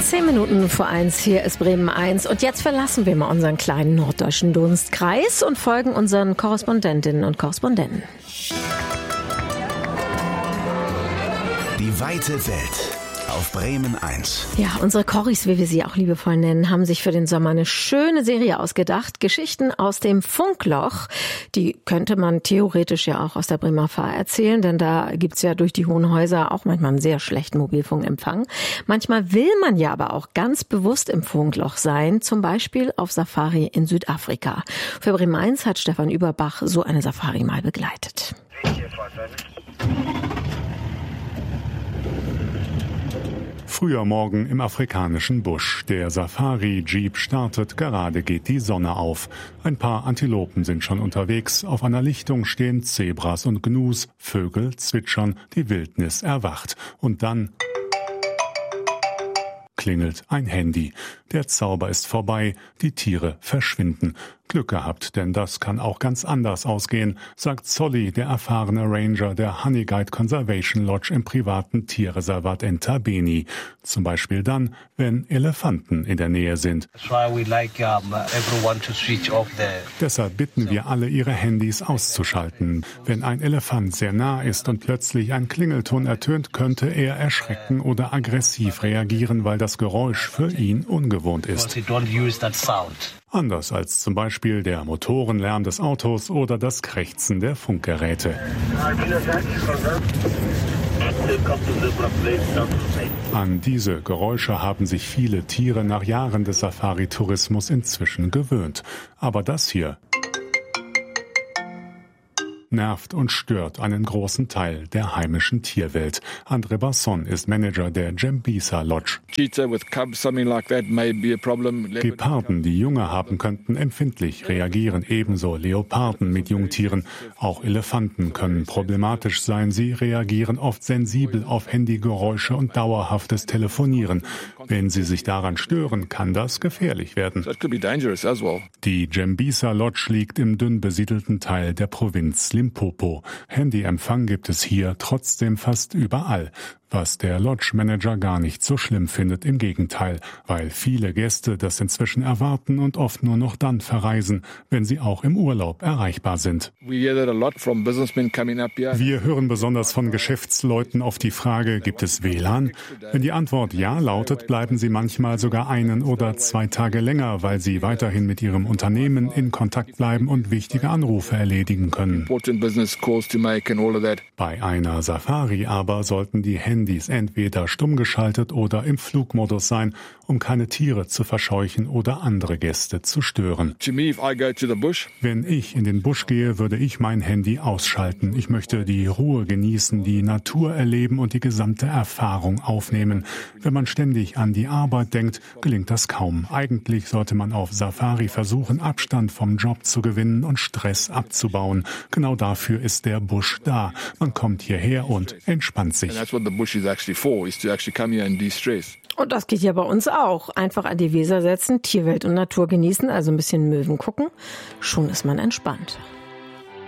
10:10, hier ist Bremen 1. Und jetzt verlassen wir mal unseren kleinen norddeutschen Dunstkreis und folgen unseren Korrespondentinnen und Korrespondenten. Die weite Welt auf Bremen 1. Ja, unsere Korris, wie wir sie auch liebevoll nennen, haben sich für den Sommer eine schöne Serie ausgedacht. Geschichten aus dem Funkloch. Die könnte man theoretisch ja auch aus der Bremer Fahr erzählen, denn da gibt's ja durch die hohen Häuser auch manchmal einen sehr schlechten Mobilfunkempfang. Manchmal will man ja aber auch ganz bewusst im Funkloch sein, zum Beispiel auf Safari in Südafrika. Für Bremen 1 hat Stefan Überbach so eine Safari mal begleitet. Früher Morgen im afrikanischen Busch. Der Safari-Jeep startet, gerade geht die Sonne auf. Ein paar Antilopen sind schon unterwegs. Auf einer Lichtung stehen Zebras und Gnus. Vögel zwitschern, die Wildnis erwacht. Und dann klingelt ein Handy. Der Zauber ist vorbei, die Tiere verschwinden. Glück gehabt, denn das kann auch ganz anders ausgehen, sagt Solly, der erfahrene Ranger der Honeyguide Conservation Lodge im privaten Tierreservat Entabeni. Zum Beispiel dann, wenn Elefanten in der Nähe sind. Deshalb bitten wir alle, ihre Handys auszuschalten. Wenn ein Elefant sehr nah ist und plötzlich ein Klingelton ertönt, könnte er erschrecken oder aggressiv reagieren, weil das Geräusch für ihn ungewohnt ist. Anders als zum Beispiel der Motorenlärm des Autos oder das Krächzen der Funkgeräte. An diese Geräusche haben sich viele Tiere nach Jahren des Safari-Tourismus inzwischen gewöhnt. Aber das hier nervt und stört einen großen Teil der heimischen Tierwelt. André Basson ist Manager der Jambisa Lodge. Geparden, die Junge haben, könnten empfindlich reagieren, ebenso Leoparden mit Jungtieren. Auch Elefanten können problematisch sein. Sie reagieren oft sensibel auf Handygeräusche und dauerhaftes Telefonieren. Wenn sie sich daran stören, kann das gefährlich werden. Die Jambisa Lodge liegt im dünn besiedelten Teil der Provinz Limpopo. Handyempfang gibt es hier trotzdem fast überall, was der Lodge-Manager gar nicht so schlimm findet, im Gegenteil, weil viele Gäste das inzwischen erwarten und oft nur noch dann verreisen, wenn sie auch im Urlaub erreichbar sind. Wir hören besonders von Geschäftsleuten auf die Frage, gibt es WLAN? Wenn die Antwort ja lautet, bleiben sie manchmal sogar 1 oder 2 Tage länger, weil sie weiterhin mit ihrem Unternehmen in Kontakt bleiben und wichtige Anrufe erledigen können. Bei einer Safari aber sollten die Handys entweder stumm geschaltet oder im Flugmodus sein, um keine Tiere zu verscheuchen oder andere Gäste zu stören. Wenn ich in den Busch gehe, würde ich mein Handy ausschalten. Ich möchte die Ruhe genießen, die Natur erleben und die gesamte Erfahrung aufnehmen. Wenn man ständig an die Arbeit denkt, gelingt das kaum. Eigentlich sollte man auf Safari versuchen, Abstand vom Job zu gewinnen und Stress abzubauen. Genau dafür ist der Busch da. Man kommt hierher und entspannt sich. Und das geht ja bei uns auch. Einfach an die Weser setzen, Tierwelt und Natur genießen, also ein bisschen Möwen gucken. Schon ist man entspannt.